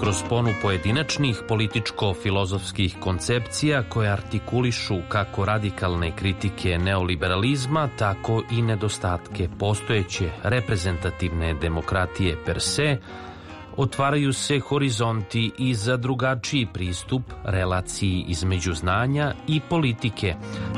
kroz sponu pojedinačnih političko-filozofskih koncepcija koje artikulišu kako radikalne kritike neoliberalizma, tako i nedostatke postojeće reprezentativne demokratije per se, otvaraju se horizonti i za drugačiji pristup relaciji između znanja i politike.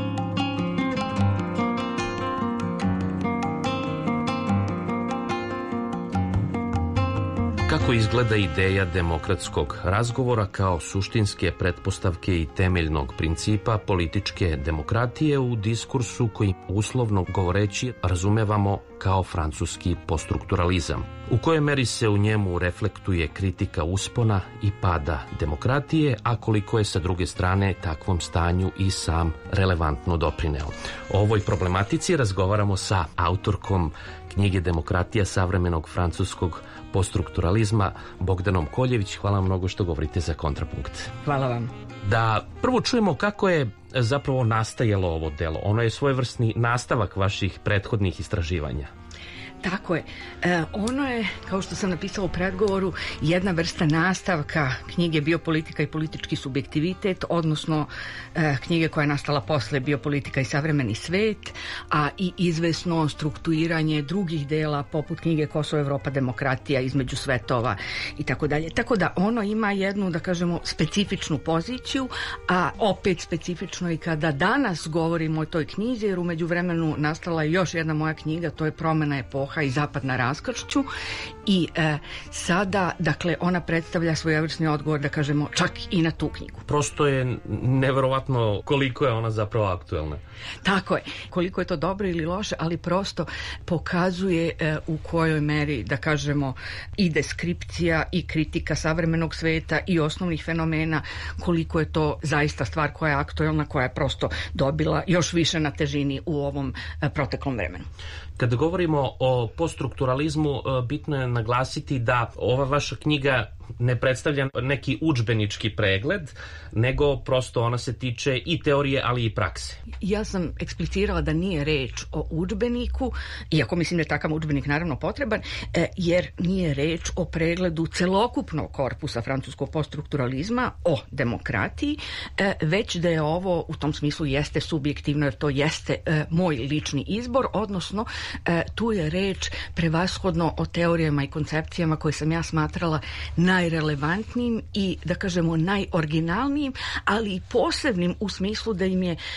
Kako izgleda ideja demokratskog razgovora kao suštinske pretpostavke i temeljnog principa političke demokratije u diskursu koji uslovno govoreći razumevamo kao francuski poststrukturalizam? U kojoj meri se u njemu reflektuje kritika uspona i pada demokratije, a koliko je sa druge strane takvom stanju i sam relevantno doprineo? O ovoj problematici razgovaramo sa autorkom knjige Demokratija savremenog francuskog poststrukturalizma Bogdanom Koljević. Hvala vam mnogo što govorite za Kontrapunkt. Hvala vam. Da prvo čujemo kako je zapravo nastajalo ovo delo. Ono je svojevrsni nastavak vaših prethodnih istraživanja. Tako je. Ono je, kao što sam napisala u predgovoru, jedna vrsta nastavka knjige Biopolitika i politički subjektivitet, odnosno knjige koja je nastala posle Biopolitika i savremeni svet, a i izvesno strukturiranje drugih dela poput knjige Kosovo, Evropa, demokratija između svetova i tako dalje. Tako da ono ima jednu, da kažemo, specifičnu poziciju, a opet specifično i kada danas govorimo o toj knjizi, jer u međuvremenu nastala je još jedna moja knjiga, to je Promena epoha i zapad na raskršću i sada, dakle, ona predstavlja svojevrsni odgovor, da kažemo, čak i na tu knjigu. Prosto je neverovatno koliko je ona zapravo aktuelna. Tako je. Koliko je to dobro ili loše, ali prosto pokazuje u kojoj meri, da kažemo, i deskripcija i kritika savremenog sveta i osnovnih fenomena, koliko je to zaista stvar koja je aktuelna, koja je prosto dobila još više na težini u ovom proteklom vremenu. Kada govorimo o poststrukturalizmu, bitno je naglasiti da ova vaša knjiga ne predstavlja neki udžbenički pregled, nego prosto ona se tiče i teorije, ali i prakse. Ja sam eksplicirala da nije reč o udžbeniku, iako mislim da je takav udžbenik naravno potreban, jer nije reč o pregledu celokupnog korpusa francuskog poststrukturalizma o demokratiji, već da je ovo u tom smislu jeste subjektivno, jer to jeste moj lični izbor, odnosno tu je reč prevashodno o teorijama i koncepcijama koje sam ja smatrala najrelevantnijim i, da kažemo, najoriginalnijim, ali i posebnim u smislu da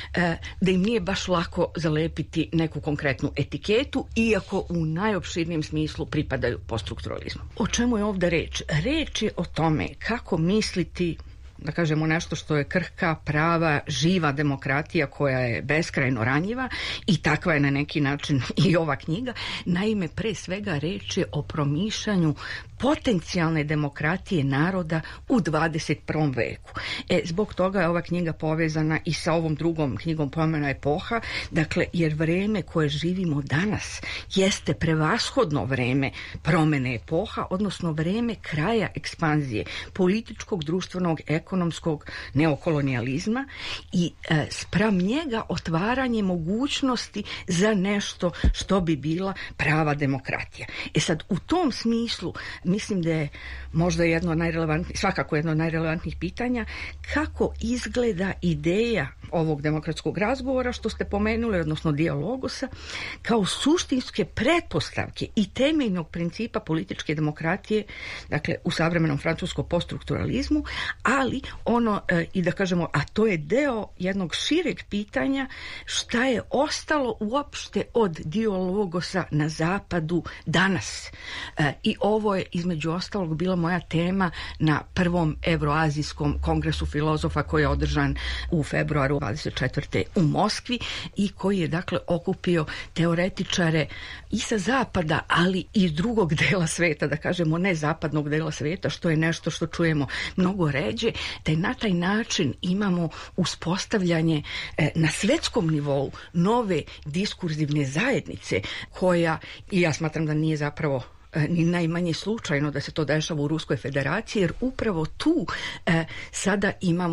im nije baš lako zalepiti neku konkretnu etiketu, iako u najopširnijem smislu pripadaju poststrukturalizmu. O čemu je ovdje reč? Reč je o tome kako misliti, da kažemo, nešto što je krhka, prava, živa demokratija koja je beskrajno ranjiva, i takva je na neki način i ova knjiga. Naime, pre svega reč je o promišljanju potencijalne demokratije naroda u 21. veku. Zbog toga je ova knjiga povezana i sa ovom drugom knjigom Promena epoha, dakle, jer vreme koje živimo danas jeste prevashodno vreme promene epoha, odnosno vreme kraja ekspanzije političkog, društvenog, ekonomskog neokolonijalizma i spram njega otvaranje mogućnosti za nešto što bi bila prava demokratija. Sad, u tom smislu mislim da je možda svakako jedno od najrelevantnijih pitanja kako izgleda ideja ovog demokratskog razgovora, što ste pomenuli, odnosno dijalogusa, kao suštinske pretpostavke i temeljnog principa političke demokratije, dakle, u savremenom francuskom poststrukturalizmu, ali ono, i da kažemo, a to je deo jednog šireg pitanja šta je ostalo uopšte od dijalogosa na zapadu danas. I ovo je između ostalog bila moja tema na prvom Evroazijskom kongresu filozofa koji je održan u februaru 24. u Moskvi i koji je, dakle, okupio teoretičare i sa zapada, ali i iz drugog dela sveta, da kažemo, ne zapadnog dela sveta, što je nešto što čujemo mnogo ređe, da na taj način imamo uspostavljanje na svetskom nivou nove diskurzivne zajednice koja, i ja smatram da nije zapravo ni najmanje slučajno da se to dešava u Ruskoj federaciji, jer upravo tu sada imamo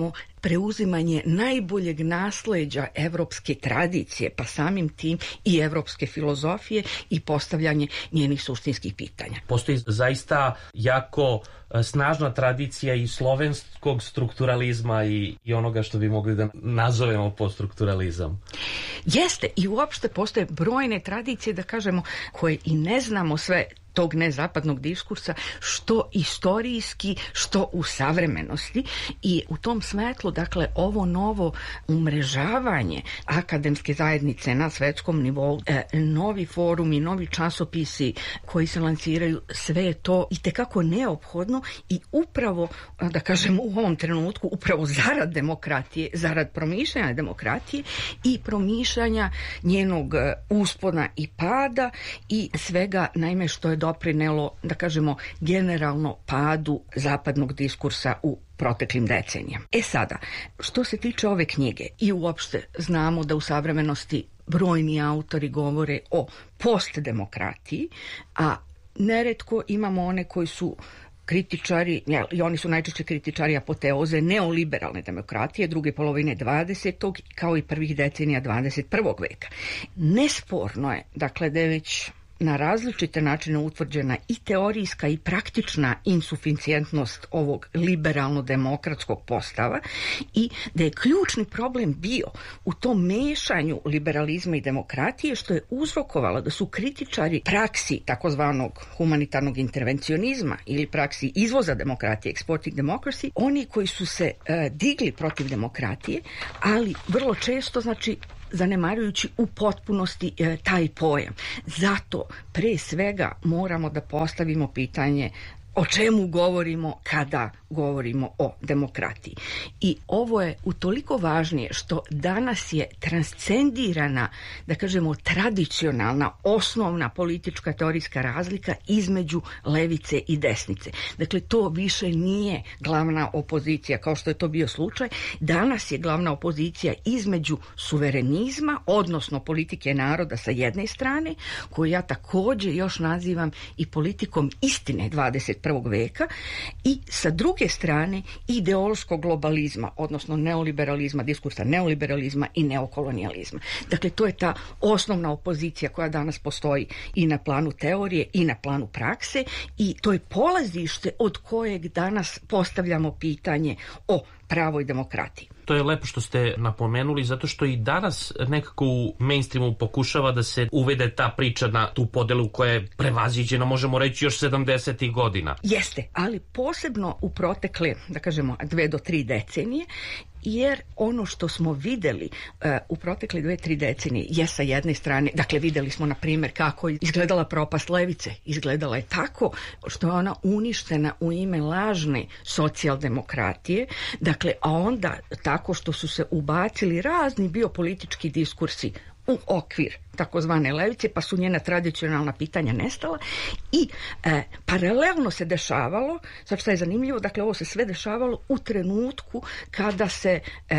preuzimanje najboljeg nasleđa evropske tradicije, pa samim tim i evropske filozofije i postavljanje njenih suštinskih pitanja. Postoji zaista jako snažna tradicija i slovenskog strukturalizma i onoga što bi mogli da nazovemo poststrukturalizam. Jeste, i uopšte postoje brojne tradicije, da kažemo, koje i ne znamo sve tog nezapadnog diskursa, što istorijski, što u savremenosti, i u tom smetlu, dakle, ovo novo umrežavanje akademske zajednice na svetskom nivou, novi forumi, novi časopisi koji se lansiraju, sve je to itekako neophodno i upravo, da kažem, u ovom trenutku, upravo zarad demokratije, zarad promišljanja demokratije i promišljanja njenog uspona i pada i svega, naime, što je doprinelo, da kažemo, generalno padu zapadnog diskursa u proteklim decenijama. Sada, što se tiče ove knjige, i uopšte znamo da u savremenosti brojni autori govore o postdemokratiji, a neretko imamo one koji su kritičari, i oni su najčešće kritičari apoteoze neoliberalne demokratije druge polovine 20. kao i prvih decenija 21. veka. Nesporno je, dakle, da je već na različite načine utvrđena i teorijska i praktična insuficijentnost ovog liberalno-demokratskog postava i da je ključni problem bio u tom mešanju liberalizma i demokratije, što je uzrokovalo da su kritičari praksi takozvanog humanitarnog intervencionizma ili praksi izvoza demokratije, exporting democracy, oni koji su se digli protiv demokratije, ali vrlo često, znači, zanemarujući u potpunosti taj pojam. Zato pre svega moramo da postavimo pitanje o čemu govorimo kada govorimo o demokratiji. I ovo je utoliko važnije što danas je transcendirana, da kažemo, tradicionalna, osnovna politička teorijska razlika između levice i desnice. Dakle, to više nije glavna opozicija kao što je to bio slučaj. Danas je glavna opozicija između suverenizma, odnosno politike naroda sa jedne strane, koju ja također još nazivam i politikom istine 21. veka, i sa druge strane ideološkog globalizma, odnosno neoliberalizma, diskursa neoliberalizma i neokolonijalizma. Dakle, to je ta osnovna opozicija koja danas postoji i na planu teorije i na planu prakse, i to je polazište od kojeg danas postavljamo pitanje o pravoj demokratiji. To je lepo što ste napomenuli, zato što i danas nekako u mainstreamu pokušava da se uvede ta priča na tu podelu koja je prevaziđena, možemo reći, još 70. godina. Jeste, ali posebno u protekle, da kažemo, 2 do 3 decenije, jer ono što smo videli u protekle 2-3 decenije je sa jedne strane, dakle, videli smo na primjer kako je izgledala propast levice. Izgledala je tako što je ona uništena u ime lažne socijaldemokratije, dakle, a onda tako što su se ubacili razni biopolitički diskursi u okvir takozvane levice, pa su njena tradicionalna pitanja nestala i paralelno se dešavalo, sad što je zanimljivo, dakle, ovo se sve dešavalo u trenutku kada se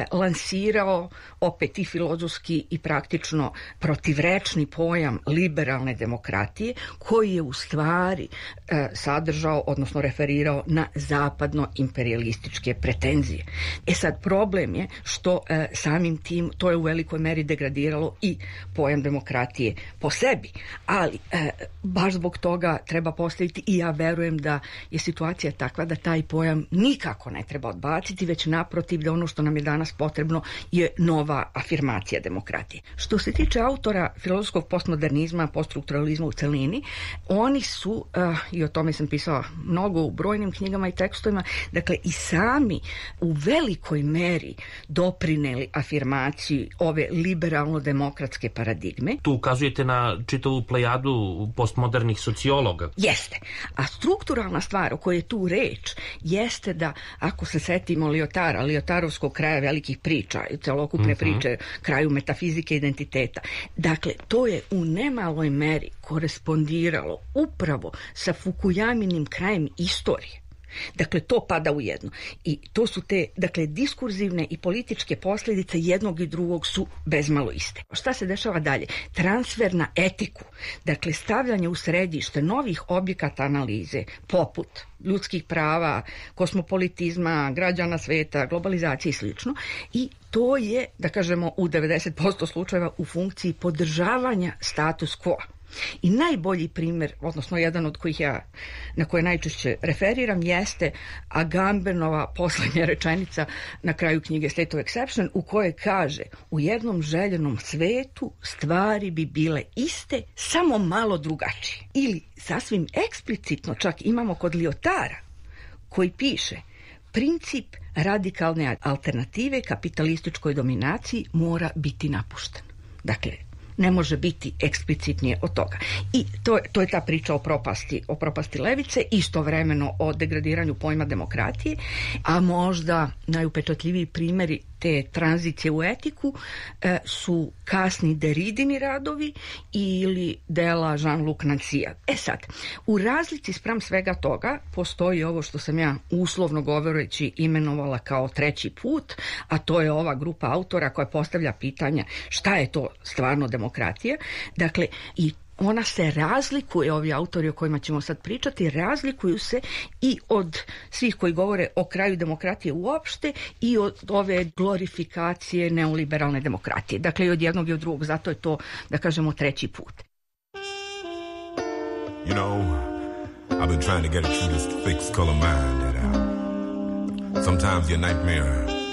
lansirao opet i filozofski i praktično protivrečni pojam liberalne demokratije, koji je u stvari sadržao, odnosno referirao na zapadno imperialističke pretenzije. Sad, problem je što samim tim to je u velikoj meri degradiralo i pojam demokratije po sebi, ali baš zbog toga treba postaviti, i ja verujem da je situacija takva da taj pojam nikako ne treba odbaciti, već naprotiv da ono što nam je danas potrebno je nova afirmacija demokratije. Što se tiče autora filozofskog postmodernizma, poststrukturalizma u celini, oni su, i o tome sam pisala mnogo u brojnim knjigama i tekstovima, dakle, i sami u velikoj meri doprineli afirmaciji ove liberalno-demokratske paradigme. Tu ukazujete na čitavu plejadu postmodernih sociologa. Jeste. A strukturalna stvar o kojoj je tu reč jeste da, ako se setimo Liotarovskog kraja velikih priča, celokupne priče, kraju metafizike i identiteta, dakle, to je u nemaloj meri korespondiralo upravo sa Fukuyaminim krajem istorije. Dakle, to pada u jedno. I to su te, dakle, diskurzivne i političke posljedice jednog i drugog su bezmalo iste. Šta se dešava dalje? Transfer na etiku, dakle, stavljanje u središte novih objekata analize, poput ljudskih prava, kosmopolitizma, građana sveta, globalizacije i slično. I to je, da kažemo, u 90% slučajeva u funkciji podržavanja status quo. I najbolji primjer, odnosno jedan od kojih ja na koje najčešće referiram, jeste Agambenova posljednja rečenica na kraju knjige State of Exception, u kojoj kaže: u jednom željenom svetu stvari bi bile iste, samo malo drugačije. Ili sasvim eksplicitno čak imamo kod Lyotara, koji piše: princip radikalne alternative kapitalističkoj dominaciji mora biti napušten. Dakle, ne može biti eksplicitnije od toga. I to je ta priča o propasti levice, istovremeno o degradiranju pojma demokratije, a možda najupečatljiviji primjeri te tranzicije u etiku su kasni Deridini radovi ili dela Jean-Luc Nancija. Sad, u razlici spram svega toga postoji ovo što sam ja uslovno govoreći imenovala kao treći put, a to je ova grupa autora koja postavlja pitanja šta je to stvarno demokratija. Dakle, i ona se razlikuje, ovi autori o kojima ćemo sad pričati, razlikuju se i od svih koji govore o kraju demokratije uopšte i od ove glorifikacije neoliberalne demokratije. Dakle, i od jednog i od drugog, zato je to, da kažemo, treći put. You know, I've been trying to get it through this fixed color mind that sometimes your nightmare